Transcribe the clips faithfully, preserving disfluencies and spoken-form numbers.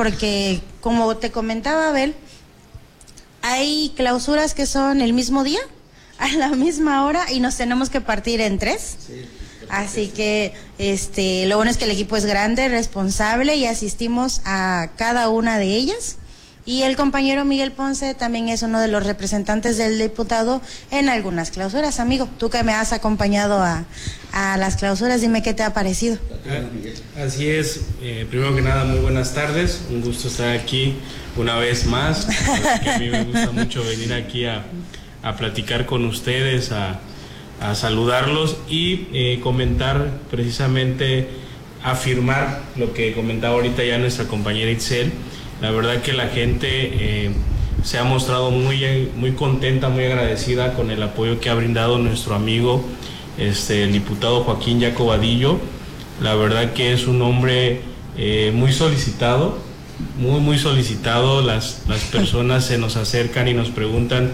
porque como te comentaba Abel, hay clausuras que son el mismo día, a la misma hora, y nos tenemos que partir en tres. Sí, así que este, lo bueno es que el equipo es grande, responsable, y asistimos a cada una de ellas. Y el compañero Miguel Ponce también es uno de los representantes del diputado en algunas clausuras. Amigo, tú que me has acompañado a, a las clausuras, dime qué te ha parecido. Así es, eh, primero que nada, muy buenas tardes, un gusto estar aquí una vez más. Que a mí me gusta mucho venir aquí a, a platicar con ustedes, a, a saludarlos y eh, comentar precisamente, afirmar lo que comentaba ahorita ya nuestra compañera Itzel. La verdad que la gente eh, se ha mostrado muy, muy contenta, muy agradecida con el apoyo que ha brindado nuestro amigo, este, el diputado Joaquín Yaco Vadillo. La verdad que es un hombre eh, muy solicitado, muy, muy solicitado. Las, las personas se nos acercan y nos preguntan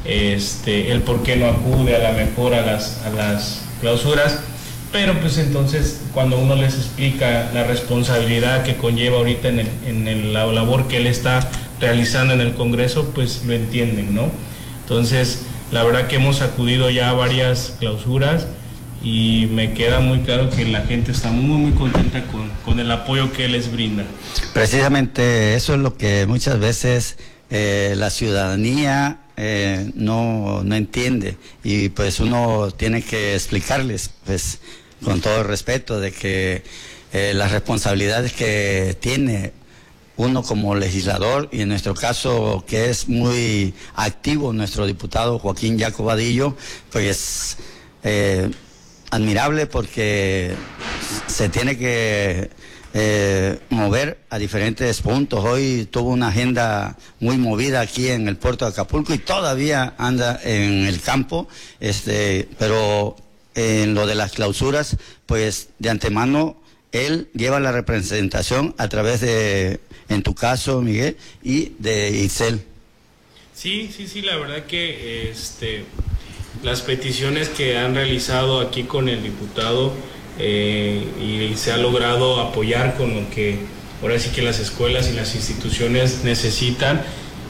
este, el por qué no acude a la mejor a las, a las clausuras. Pero pues entonces cuando uno les explica la responsabilidad que conlleva ahorita en, el, en el, la labor que él está realizando en el Congreso, pues lo entienden, ¿no? Entonces la verdad que hemos acudido ya a varias clausuras y me queda muy claro que la gente está muy muy contenta con, con el apoyo que él les brinda. Precisamente eso es lo que muchas veces eh, la ciudadanía Eh, no, no entiende, y pues uno tiene que explicarles, pues con todo el respeto, de que eh, las responsabilidades que tiene uno como legislador, y en nuestro caso que es muy activo nuestro diputado Joaquín Yaco Vadillo, pues eh, admirable, porque se tiene que Eh, mover a diferentes puntos. Hoy tuvo una agenda muy movida aquí en el puerto de Acapulco y todavía anda en el campo, este, pero en lo de las clausuras, pues de antemano él lleva la representación a través de, en tu caso, Miguel, y de Itzel. Sí, sí, sí, la verdad que este, las peticiones que han realizado aquí con el diputado, Eh, y se ha logrado apoyar con lo que ahora sí que las escuelas y las instituciones necesitan,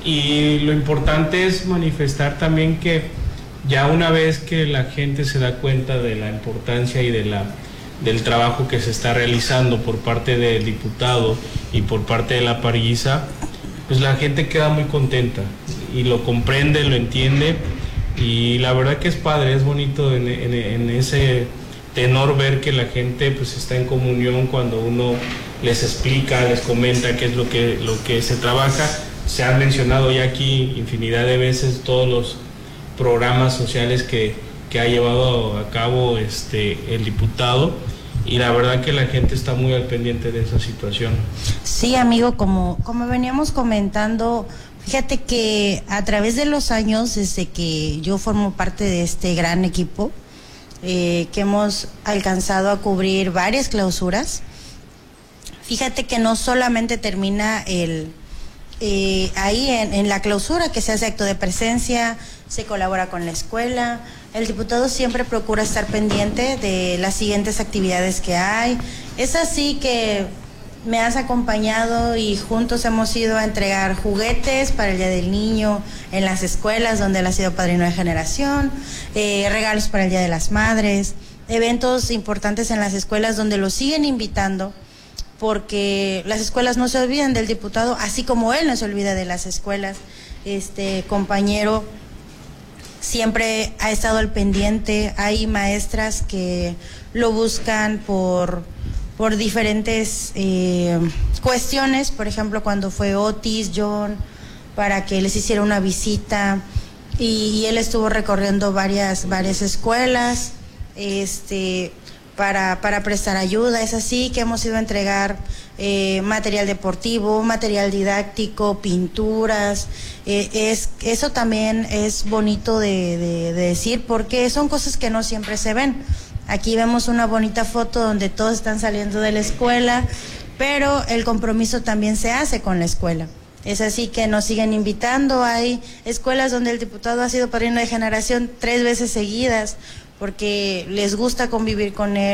y lo importante es manifestar también que ya una vez que la gente se da cuenta de la importancia y de la, del trabajo que se está realizando por parte del diputado y por parte de la parguisa, pues la gente queda muy contenta y lo comprende, lo entiende, y la verdad que es padre, es bonito en, en, en ese tenor ver que la gente pues está en comunión cuando uno les explica, les comenta qué es lo que, lo que se trabaja. Se han mencionado ya aquí infinidad de veces todos los programas sociales que, que ha llevado a cabo este, el diputado, y la verdad que la gente está muy al pendiente de esa situación. Sí, amigo, como, como veníamos comentando, fíjate que a través de los años, desde que yo formo parte de este gran equipo, Eh, que hemos alcanzado a cubrir varias clausuras, fíjate que no solamente termina el eh, ahí en, en la clausura, que se hace acto de presencia, se colabora con la escuela. El diputado siempre procura estar pendiente de las siguientes actividades que hay. Es así que me has acompañado y juntos hemos ido a entregar juguetes para el Día del Niño en las escuelas donde él ha sido padrino de generación, eh, regalos para el Día de las Madres, eventos importantes en las escuelas donde lo siguen invitando, porque las escuelas no se olvidan del diputado, así como él no se olvida de las escuelas. Este compañero siempre ha estado al pendiente. Hay maestras que lo buscan por... por diferentes eh, cuestiones, por ejemplo, cuando fue Otis, John, para que les hiciera una visita, y, y él estuvo recorriendo varias, varias escuelas, este, para, para prestar ayuda. Es así que hemos ido a entregar eh, material deportivo, material didáctico, pinturas. Eh, es, eso también es bonito de, de, de decir, porque son cosas que no siempre se ven. Aquí vemos una bonita foto donde todos están saliendo de la escuela, pero el compromiso también se hace con la escuela. Es así que nos siguen invitando. Hay escuelas donde el diputado ha sido padrino de generación tres veces seguidas, porque les gusta convivir con él,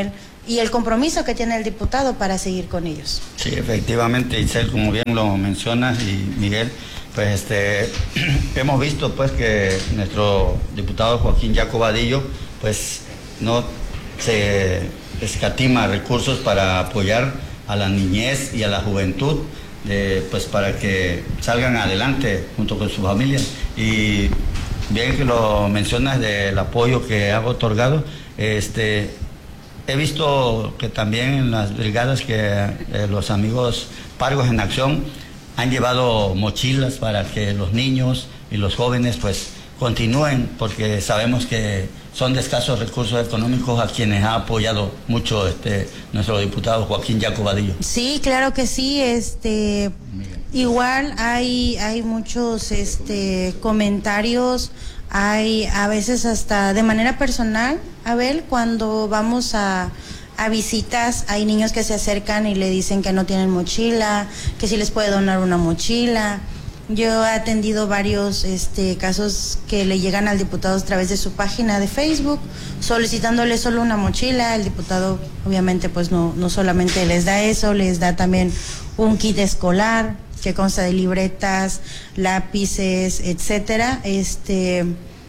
y el compromiso que tiene el diputado para seguir con ellos. Sí, efectivamente, Itzel, como bien lo mencionas, y Miguel, pues este, hemos visto pues que nuestro diputado Joaquín Yaco Vadillo pues no se escatima recursos para apoyar a la niñez y a la juventud, de, pues para que salgan adelante junto con sus familias. Y bien que lo mencionas del apoyo que ha otorgado, este, he visto que también en las brigadas que eh, los amigos Pargos en Acción han llevado mochilas para que los niños y los jóvenes pues continúen, porque sabemos que son de escasos recursos económicos, a quienes ha apoyado mucho este nuestro diputado Joaquín Yaco Vadillo. Sí, claro que sí, este igual hay hay muchos este comentarios, hay a veces hasta de manera personal, Abel, cuando vamos a a visitas, hay niños que se acercan y le dicen que no tienen mochila, que si les puede donar una mochila. Yo he atendido varios este, casos que le llegan al diputado a través de su página de Facebook, solicitándole solo una mochila. El diputado obviamente pues no, no solamente les da eso, les da también un kit escolar que consta de libretas, lápices, etcétera. Este,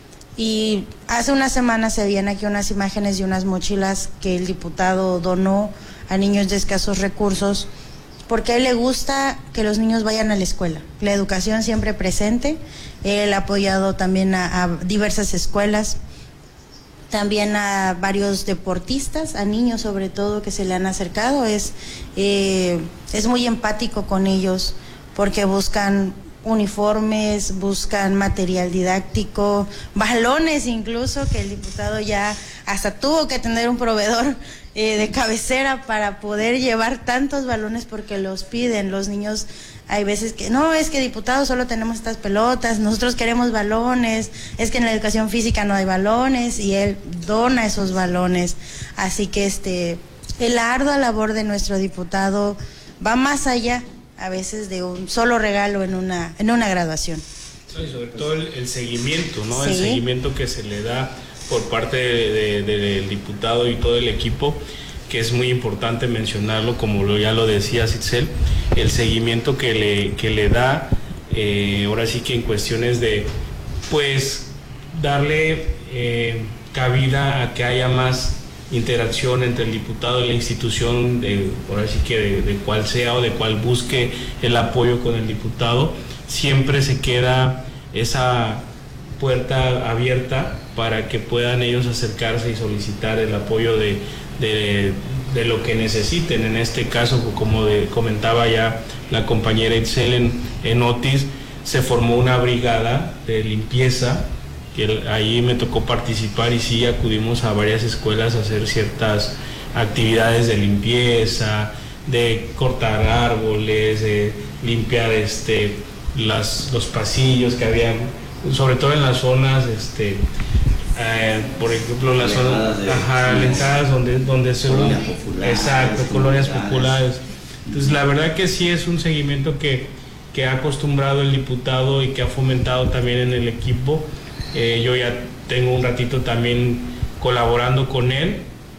y hace unas semanas se veían aquí unas imágenes de unas mochilas que el diputado donó a niños de escasos recursos, porque a él le gusta que los niños vayan a la escuela, la educación siempre presente. Él ha apoyado también a, a diversas escuelas, también a varios deportistas, a niños sobre todo que se le han acercado. Es, eh, es muy empático con ellos porque buscan uniformes, buscan material didáctico, balones incluso, que el diputado ya hasta tuvo que tener un proveedor eh, de cabecera para poder llevar tantos balones porque los piden los niños. Hay veces que no, es que diputado solo tenemos estas pelotas, nosotros queremos balones, es que en la educación física no hay balones, y él dona esos balones. Así que este el ardua labor de nuestro diputado va más allá a veces de un solo regalo en una en una graduación. Sí, sobre todo el, el seguimiento, ¿no? Sí. El seguimiento que se le da por parte de, de, de, del diputado y todo el equipo, que es muy importante mencionarlo, como lo, ya lo decía Itzel, el seguimiento que le, que le da, eh, ahora sí que en cuestiones de, pues, darle eh, cabida a que haya más interacción entre el diputado y la institución, de, ahora sí que de, de cual sea o de cual busque el apoyo con el diputado. Siempre se queda esa puerta abierta para que puedan ellos acercarse y solicitar el apoyo de, de, de lo que necesiten. En este caso, como de, comentaba ya la compañera Itzel, en, en Otis se formó una brigada de limpieza, que ahí me tocó participar, y sí acudimos a varias escuelas a hacer ciertas actividades de limpieza, de cortar árboles, de limpiar este, las, los pasillos que habían, sobre todo en las zonas, este, eh, por ejemplo, las zonas alentadas donde, donde se... Colonias populares. Exacto, colonias populares. Entonces, la verdad que sí es un seguimiento que, que ha acostumbrado el diputado y que ha fomentado también en el equipo. Eh, yo ya tengo un ratito también colaborando con él,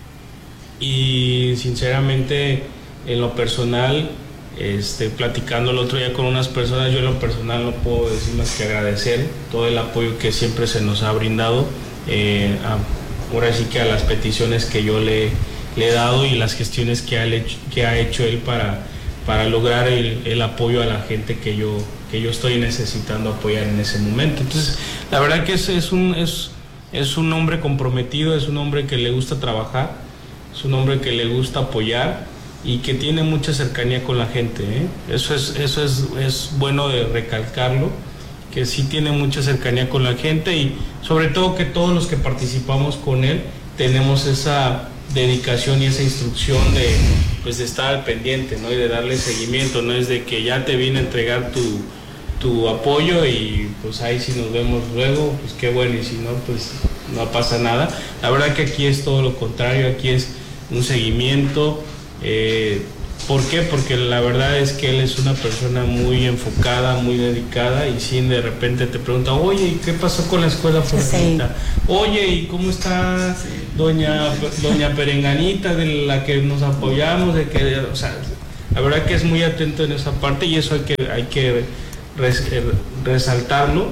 y sinceramente en lo personal, este, platicando el otro día con unas personas, yo en lo personal no puedo decir más que agradecer todo el apoyo que siempre se nos ha brindado, eh, a, ahora sí que a las peticiones que yo le, le he dado y las gestiones que ha hecho, que ha hecho él para, para lograr el, el apoyo a la gente que yo, que yo estoy necesitando apoyar en ese momento. Entonces, la verdad que es, es, un, es, es un hombre comprometido, es un hombre que le gusta trabajar, es un hombre que le gusta apoyar y que tiene mucha cercanía con la gente, ¿eh? Eso es, eso es, es bueno de recalcarlo, que sí tiene mucha cercanía con la gente, y sobre todo que todos los que participamos con él tenemos esa dedicación y esa instrucción de, pues, de estar al pendiente, ¿no? Y de darle seguimiento. No es de que ya te vine a entregar tu, tu apoyo y pues ahí si nos vemos luego, pues qué bueno, y si no, pues no pasa nada. La verdad que aquí es todo lo contrario, aquí es un seguimiento, eh, ¿Por qué? Porque la verdad es que él es una persona muy enfocada, muy dedicada, y si de repente te pregunta, oye, ¿y qué pasó con la escuela fulanita? Sí. Oye, ¿y cómo está sí. doña doña Perenganita, de la que nos apoyamos? De que, o sea, la verdad que es muy atento en esa parte, y eso hay que, hay que res, resaltarlo.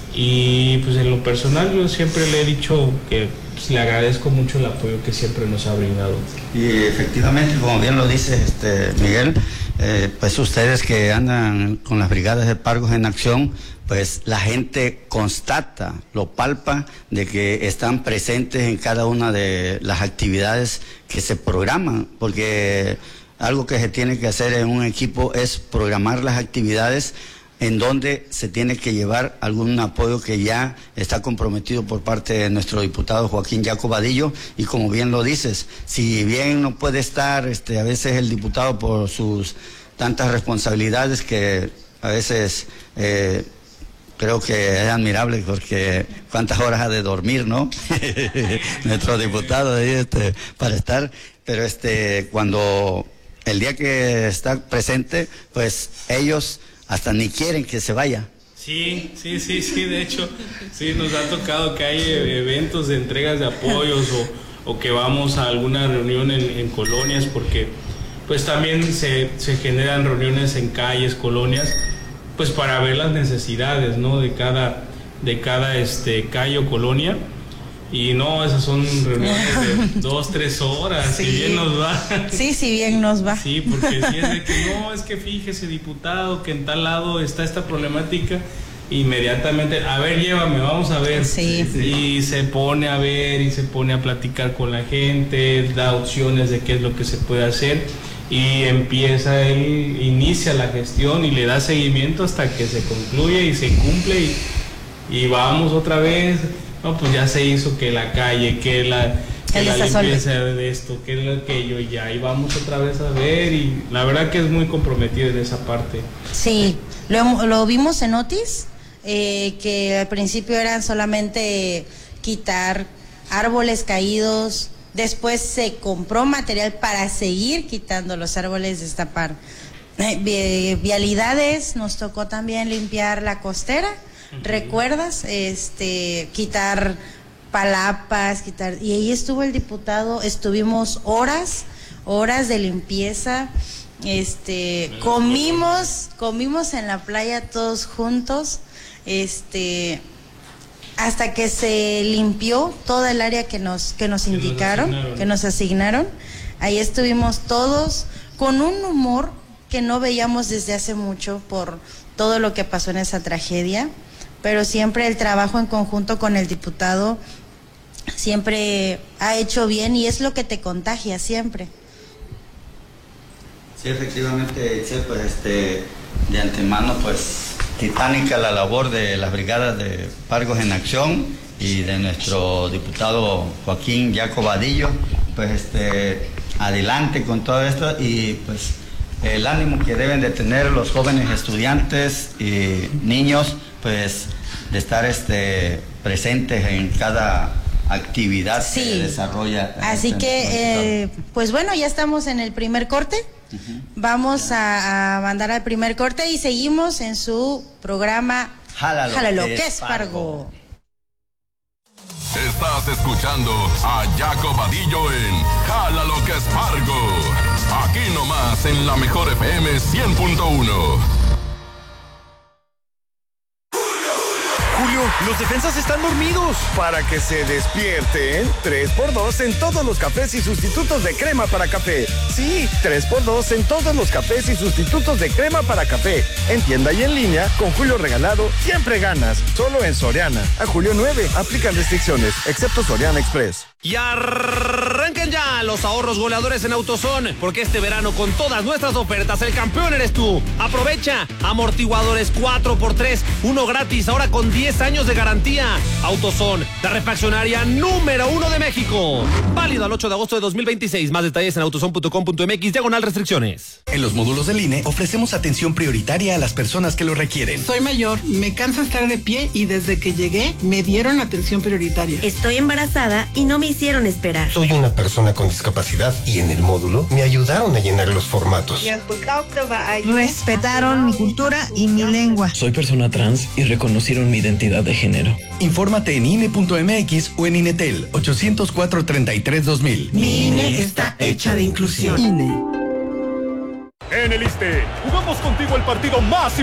Y pues en lo personal yo siempre le he dicho que pues, le agradezco mucho el apoyo que siempre nos ha brindado. Y efectivamente, como bien lo dice este Miguel, eh, pues ustedes que andan con las brigadas de Pargos en acción, pues la gente constata, lo palpa, de que están presentes en cada una de las actividades que se programan, porque algo que se tiene que hacer en un equipo es programar las actividades en donde se tiene que llevar algún apoyo que ya está comprometido por parte de nuestro diputado Joaquín Yaco Vadillo. Y como bien lo dices, si bien no puede estar este, a veces el diputado por sus tantas responsabilidades, que a veces eh, creo que es admirable, porque cuántas horas ha de dormir, ¿no? Nuestro diputado ahí, este, para estar, pero este, cuando el día que está presente, pues ellos hasta ni quieren que se vaya. Sí, sí, sí, sí, de hecho, sí, nos ha tocado que hay eventos de entregas de apoyos o, o que vamos a alguna reunión en, en colonias, porque pues también se, se generan reuniones en calles, colonias, pues para ver las necesidades, ¿no? De cada, de cada este, calle o colonia. Y no, esas son reuniones de dos, tres horas, sí. Si bien nos va. Sí, si bien nos va. Sí, porque si es de que no, es que fíjese, diputado, que en tal lado está esta problemática, inmediatamente, a ver, llévame, vamos a ver. Sí. Y se pone a ver y se pone a platicar con la gente, da opciones de qué es lo que se puede hacer, y empieza, él inicia la gestión y le da seguimiento hasta que se concluye y se cumple, y, y vamos otra vez. No, pues ya se hizo que la calle, que la, que la limpieza de esto, que lo aquello, ya, y vamos otra vez a ver, y la verdad que es muy comprometido en esa parte. Sí, lo, lo vimos en Otis, eh, que al principio eran solamente quitar árboles caídos, después se compró material para seguir quitando los árboles, destapar eh, vialidades, nos tocó también limpiar la costera. ¿Recuerdas? Este, quitar palapas, quitar, y ahí estuvo el diputado, estuvimos horas, horas de limpieza, este, comimos, comimos en la playa todos juntos, este, hasta que se limpió toda el área que nos, que nos indicaron, nos asignaron. que nos asignaron, ahí estuvimos todos con un humor que no veíamos desde hace mucho por todo lo que pasó en esa tragedia. Pero siempre el trabajo en conjunto con el diputado siempre ha hecho bien, y es lo que te contagia siempre. Sí, efectivamente, pues este, de antemano, pues titánica la labor de las brigadas de Pargos en Acción y de nuestro diputado Joaquín Yaco Vadillo, pues este, adelante con todo esto, y pues el ánimo que deben de tener los jóvenes estudiantes y niños, pues de estar este presentes en cada actividad sí. que se desarrolla. Así este que, eh, pues bueno, ya estamos en el primer corte. Uh-huh. Vamos a, a mandar al primer corte y seguimos en su programa Jálalo, Jálalo que es Pargo. Estás escuchando a Yaco Vadillo en Jálalo que es Pargo. Aquí nomás en la mejor F M cien punto uno. Julio, los defensas están dormidos. Para que se despierten, tres por dos en todos los cafés y sustitutos de crema para café. Sí, tres por dos en todos los cafés y sustitutos de crema para café. En tienda y en línea, con Julio regalado, siempre ganas. Solo en Soriana. A julio nueve, aplican restricciones, excepto Soriana Express. Y arranquen ya los ahorros goleadores en AutoZone, porque este verano con todas nuestras ofertas el campeón eres tú. Aprovecha amortiguadores cuatro por tres, uno gratis, ahora con diez años de garantía. AutoZone, la refaccionaria número uno de México. Válido al ocho de agosto de dos mil veintiséis. Más detalles en autozone punto com punto m x, diagonal restricciones. En los módulos del I N E ofrecemos atención prioritaria a las personas que lo requieren. Soy mayor, me cansa estar de pie y desde que llegué me dieron atención prioritaria. Estoy embarazada y no me hicieron esperar. Soy una persona persona con discapacidad y en el módulo me ayudaron a llenar los formatos. Respetaron mi cultura y mi lengua. Soy persona trans y reconocieron mi identidad de género. Infórmate en I N E punto M X o en Inetel ochocientos cuatro, treinta y tres, dos mil. Mi I N E está hecha de inclusión. I N E. En el ISSSTE, jugamos contigo el partido más